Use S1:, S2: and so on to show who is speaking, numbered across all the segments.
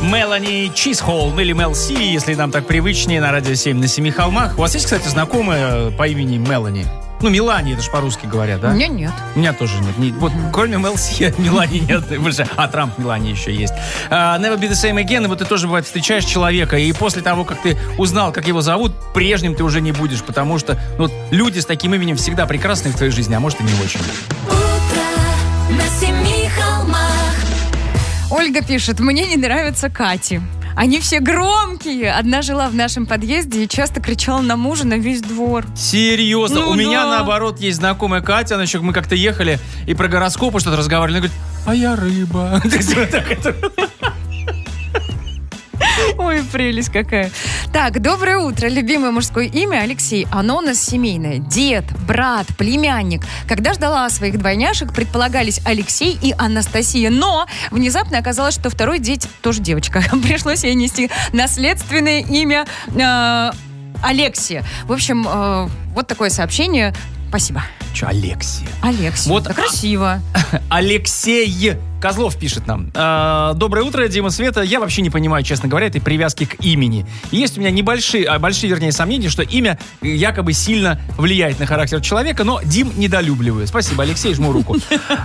S1: Мелани Чизхолм или Мел Си, если нам так привычнее, на Радио 7 на Семи холмах. У вас есть, кстати, знакомая по имени Мелани? Ну, Мелани, это же по-русски говорят, да?
S2: У меня нет.
S1: У меня тоже нет. Вот, кроме Мел Си, Мелани нет. Больше. А Трамп Мелани еще есть. Never be the same again. И вот ты тоже, бывает, встречаешь человека, и после того, как ты узнал, как его зовут, прежним ты уже не будешь, потому что ну, люди с таким именем всегда прекрасны в твоей жизни, а может и не очень.
S3: Утро на Семи холмах.
S2: Ольга пишет, мне не нравятся Кати. Они все громкие. Одна жила в нашем подъезде и часто кричала на мужа на весь двор.
S1: Серьезно?
S2: Ну,
S1: у меня,
S2: да.
S1: наоборот, есть знакомая Катя. Она еще, мы как-то ехали и про гороскопы что-то разговаривали. Она говорит, а я рыба.
S2: Ой, прелесть какая. Так, доброе утро. Любимое мужское имя Алексей. Оно у нас семейное. Дед, брат, племянник. Когда ждала своих двойняшек, предполагались Алексей и Анастасия. Но внезапно оказалось, что второй дети тоже девочка. Пришлось ей нести наследственное имя Алексия. В общем, вот такое сообщение. Спасибо.
S1: Че, Алексия?
S2: Алексия.
S1: Вот,
S2: да красиво.
S1: Алексей Козлов пишет нам. Доброе утро, Дима, Света. Я вообще не понимаю, честно говоря, этой привязки к имени. Есть у меня большие, вернее, сомнения, что имя якобы сильно влияет на характер человека, но Дим недолюбливаю. Спасибо, Алексей, жму руку.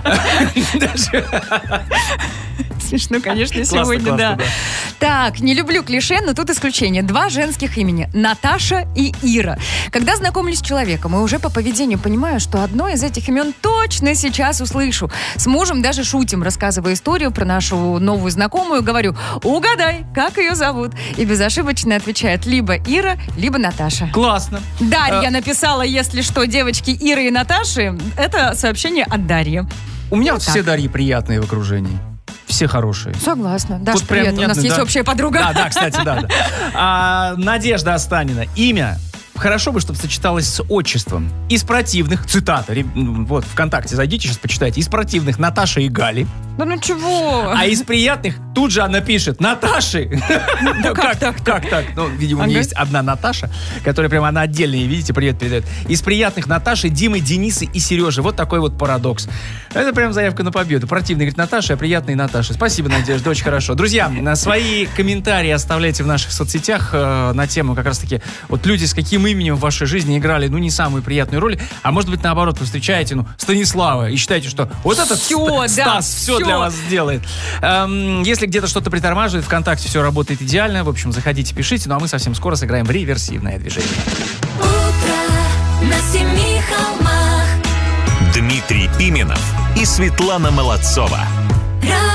S2: Смешно, конечно, сегодня, да. Так, не люблю клише, но тут исключение. 2 женских имени. Наташа и Ира. Когда знакомлюсь с человеком, и уже по поведению понимаю, что одно из этих имен точно сейчас услышу. С мужем даже шутим, рассказывая историю про нашу новую знакомую. Говорю, угадай, как ее зовут. И безошибочно отвечает либо Ира, либо Наташа.
S1: Классно.
S2: Дарья написала, если что, девочки Иры и Наташи. Это сообщение от Дарьи.
S1: У меня вот все Дарьи приятные в окружении. Все хорошие.
S2: Согласна. Даша,
S1: Вот прям
S2: привет. У нас есть общая подруга.
S1: Да, кстати, да. Надежда Останина. Имя хорошо бы, чтобы сочеталось с отчеством. Из противных, цитата, вот, ВКонтакте зайдите, сейчас почитайте. Из противных Наташа и Гали.
S2: Да ну чего?
S1: А из приятных тут же она пишет Наташи.
S2: Да как так?
S1: Ну, видимо, у меня есть одна Наташа, которая прямо она отдельная, видите, привет передает. Из приятных Наташи, Димы, Денисы и Сережи. Вот такой вот парадокс. Это прям заявка на победу. Противный говорит Наташа, а приятный Наташа. Спасибо, Надежда, очень хорошо. Друзья, свои комментарии оставляйте в наших соцсетях на тему как раз-таки вот люди с каким именем в вашей жизни играли, ну, не самую приятную роль, а может быть, наоборот, вы встречаете, Станислава и считаете, что вот этот Стас все для вас сделает. Если где-то что-то притормаживает, ВКонтакте все работает идеально. В общем, заходите, пишите, ну а мы совсем скоро сыграем в реверсивное движение.
S3: Утро на Семи холмах.
S4: Дмитрий Пименов и Светлана Молодцова.